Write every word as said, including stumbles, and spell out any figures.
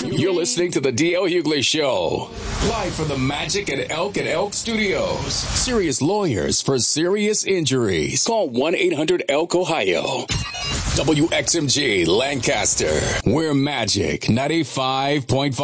You're listening to the D L Hughley Show, live from the Magic at Elk and Elk Studios. Serious lawyers for serious injuries. Call one eight hundred elk ohio. W X M G Lancaster. We're Magic ninety-five point five.